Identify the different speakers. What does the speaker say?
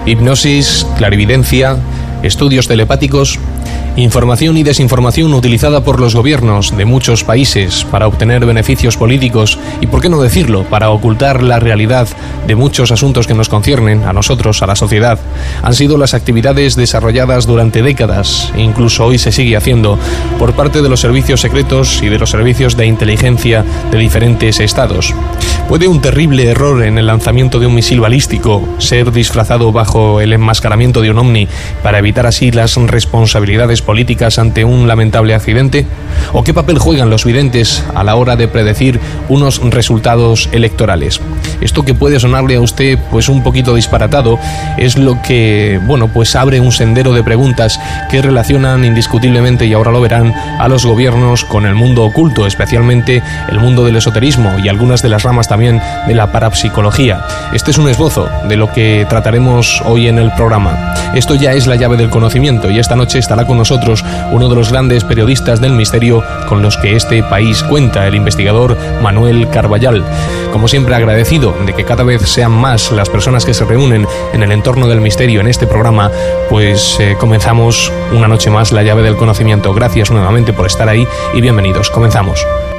Speaker 1: hipnosis, clarividencia, estudios telepáticos, información y desinformación utilizada por los gobiernos de muchos países para obtener beneficios políticos y, por qué no decirlo, para ocultar la realidad de muchos asuntos que nos conciernen, a nosotros, a la sociedad, han sido las actividades desarrolladas durante décadas, e incluso hoy se sigue haciendo, por parte de los servicios secretos y de los servicios de inteligencia de diferentes estados. ¿Puede un terrible error en el lanzamiento de un misil balístico ser disfrazado bajo el enmascaramiento de un ovni para evitar así las responsabilidades políticas ante un lamentable accidente? ¿O qué papel juegan los videntes a la hora de predecir unos resultados electorales? Esto que puede sonarle a usted pues un poquito disparatado es lo que, pues abre un sendero de preguntas que relacionan indiscutiblemente, y ahora lo verán, a los gobiernos con el mundo oculto, especialmente el mundo del esoterismo y algunas de las ramas también de la parapsicología. Este es un esbozo de lo que trataremos hoy en el programa. Esto ya es la llave del conocimiento, y esta noche estará con nosotros uno de los grandes periodistas del misterio con los que este país cuenta, el investigador Manuel Carballal. Como siempre, agradecido de que cada vez sean más las personas que se reúnen en el entorno del misterio en este programa, pues comenzamos una noche más la llave del conocimiento. Gracias nuevamente por estar ahí y bienvenidos. Comenzamos.